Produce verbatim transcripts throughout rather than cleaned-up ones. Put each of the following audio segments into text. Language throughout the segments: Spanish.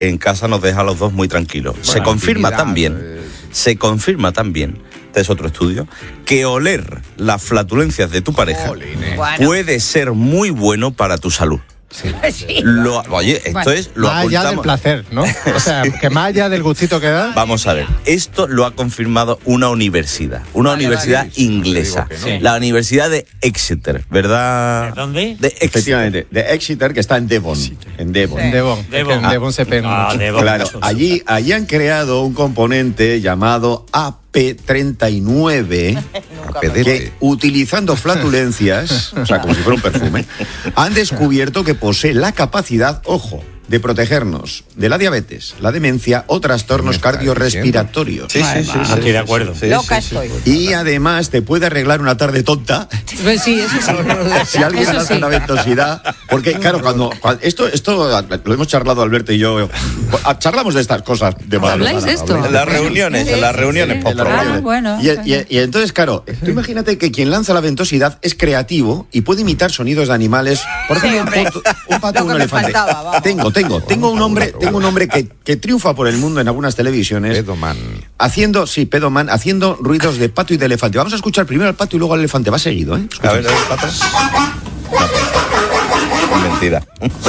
en casa nos deja a los dos muy tranquilos. Bueno, se confirma también, eh... se confirma también, este es otro estudio, que oler las flatulencias de tu pareja Jolines. puede ser muy bueno para tu salud. Sí. Sí. Lo, oye, esto bueno, es lo más allá del placer, ¿no? O sea, que más allá del gustito que da. Vamos a ver, esto lo ha confirmado una universidad, una vale, universidad vale. inglesa, no. sí. la Universidad de Exeter, ¿verdad? ¿De dónde? De Exeter. Efectivamente, de Exeter, que está en Devon. En Devon. Sí. Devon. Devon. Es que en Devon se pega ah, mucho. Claro, allí, allí han creado un componente llamado A P treinta y nueve que, utilizando flatulencias, o sea, como si fuera un perfume, han descubierto que posee la capacidad, ojo, de protegernos de la diabetes, la demencia o trastornos cardiorrespiratorios. Sí, sí, sí, sí, estoy de acuerdo. Sí, Loca sí, estoy. Y además te puede arreglar una tarde tonta. Pues sí, eso sí. Si alguien eso hace sí. una ventosidad, porque claro, cuando, cuando esto esto lo hemos charlado Alberto y yo, charlamos de estas cosas de mala ¿Habláis de esto? En las reuniones, en las reuniones, sí, por ah, bueno. Y, y, y entonces, claro, tú imagínate que quien lanza la ventosidad es creativo y puede imitar sonidos de animales. Por ejemplo, sí, un, un pato, un elefante. Faltaba, tengo, tengo, tengo un hombre, tengo un hombre que, que triunfa por el mundo en algunas televisiones. Pedoman. Haciendo, sí, Pedoman, haciendo ruidos de pato y de elefante. Vamos a escuchar primero al pato y luego al elefante. Va seguido, ¿eh? A ver, el pato. No, mentira.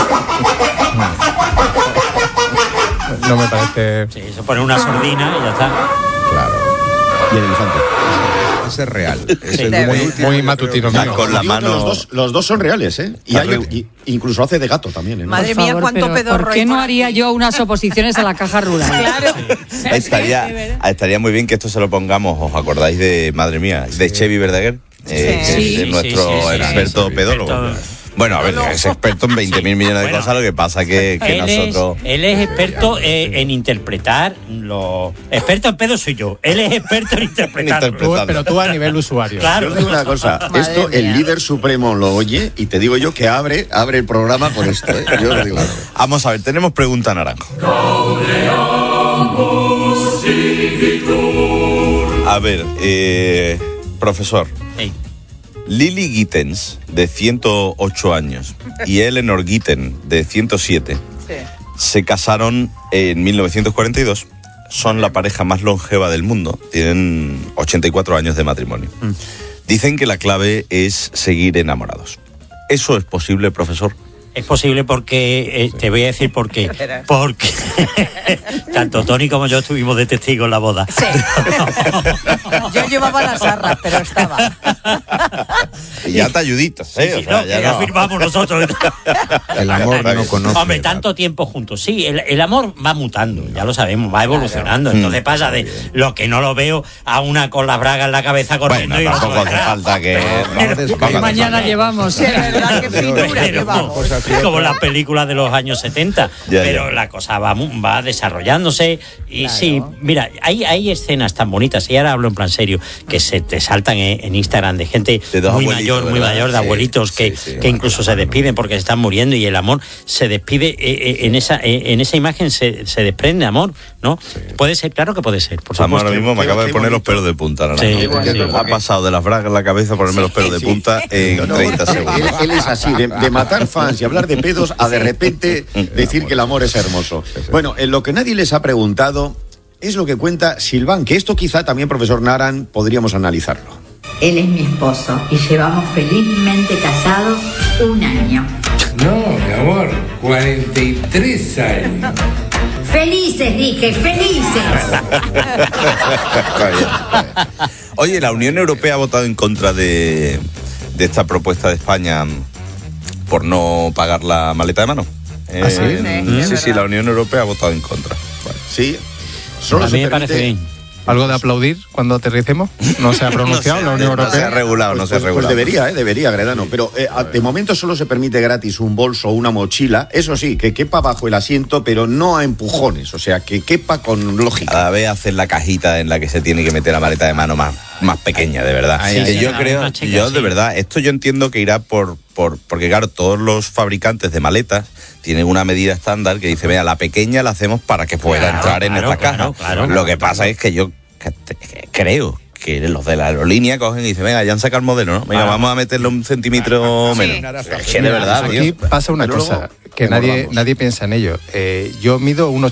No me parece. Sí, se pone una sordina y ya está. Claro. Y el elefante. Ese es real. Es sí, el muy, último, muy matutino mío. Con la mano. Los dos, los dos son reales, ¿eh? Y, hay, y incluso hace de gato también, ¿eh? Madre mía, cuánto pedorro. ¿Por qué no haría yo unas oposiciones a la caja rural? Claro. Sí. Estaría, estaría muy bien que esto se lo pongamos, ¿os acordáis de, madre mía, de sí. Chevy Verdaguer? Eh, sí. Que es nuestro sí, sí, sí, experto sí, pedólogo. Experto. Bueno, a ver, es experto en veinte mil millones de bueno, cosas, lo que pasa que, que él nosotros... Es, él es experto eh, en interpretar lo... Experto en pedo soy yo, él es experto en interpretar. Tú, pero tú a nivel usuario. Claro. Yo digo una cosa, esto el líder supremo lo oye y te digo yo que abre, abre el programa con esto, ¿eh? Yo lo digo. Vamos a ver, tenemos pregunta naranjo. A ver, eh, profesor. Hey. Lily Gittens, de ciento ocho años, y Eleanor Gitten, de ciento siete, sí. se casaron en mil novecientos cuarenta y dos. Son la pareja más longeva del mundo. Tienen ochenta y cuatro años de matrimonio. Mm. Dicen que la clave es seguir enamorados. ¿Eso es posible, profesor? Es posible porque, eh, te voy a decir por qué. Porque tanto Tony como yo estuvimos de testigos en la boda. Sí. Yo llevaba las arras, pero estaba. Y ya te ayuditas, ¿eh? Sí, sí, o sea, no, ya, ya no. Firmamos nosotros. El amor no conoce. Hombre, tanto tiempo juntos. Sí, el, el amor va mutando, ya lo sabemos, va evolucionando. Claro. Entonces pasa de lo que no lo veo a una con la braga en la cabeza corriendo. Bueno, y tampoco hace falta que... No, no, mañana llevamos. Sí, es verdad, qué finura llevamos. Como las películas de los años setenta, ya, pero ya. La cosa va, va desarrollándose y claro. Sí, mira, hay, hay escenas tan bonitas, y ahora hablo en plan serio, que se te saltan en, en Instagram de gente de muy mayor, muy mayor, de sí, abuelitos que, sí, sí, que incluso se despiden porque se están muriendo y el amor se despide, eh, en esa eh, en esa imagen se, se desprende amor, ¿no? Sí. Puede ser, claro que puede ser, por supuesto. Ahora mismo me acaba de poner los pelos de punta, ¿no? Sí, sí, ha pasado de las bragas en la cabeza a ponerme sí, los pelos de sí. punta en treinta segundos. Él, él es así, de, de matar fans y hablar de pedos a de repente decir que el amor es hermoso. Bueno, en lo que nadie les ha preguntado es lo que cuenta Silván, que esto quizá también, profesor Naran, podríamos analizarlo. Él es mi esposo y llevamos felizmente casados un año. No, mi amor, cuarenta y tres años. Felices, dije, felices. Oye, la Unión Europea ha votado en contra de, de esta propuesta de España por no pagar la maleta de mano. ¿Ah, sí? Eh, sí, sí, la Unión Europea ha votado en contra. Bueno, sí. Solo a mí me parece bien. ¿Algo de aplaudir cuando aterricemos? ¿No se ha pronunciado no se, la Unión Europea? No se ha regulado, no pues, se ha regulado. Pues debería, eh, debería, Gredano. Pero eh, de momento solo se permite gratis un bolso o una mochila. Eso sí, que quepa bajo el asiento, pero no a empujones. O sea, que quepa con lógica. Cada vez hacer la cajita en la que se tiene que meter la maleta de mano más, más pequeña, de verdad. Sí, sí, sí, yo sí, creo, chica, yo sí. de verdad, esto yo entiendo que irá por, por... Porque claro, todos los fabricantes de maletas tienen una medida estándar que dice, vea, la pequeña la hacemos para que pueda claro, entrar en claro, esta claro, caja. Claro, Lo que pasa es que yo que, que creo que los de la aerolínea cogen y dicen, venga, ya han sacado el modelo, ¿no? Venga, ah, vamos a meterle un centímetro menos. Sí. Es que de verdad, aquí tío. pasa una Pero cosa luego, que nadie, nadie piensa en ello. Eh, yo mido uno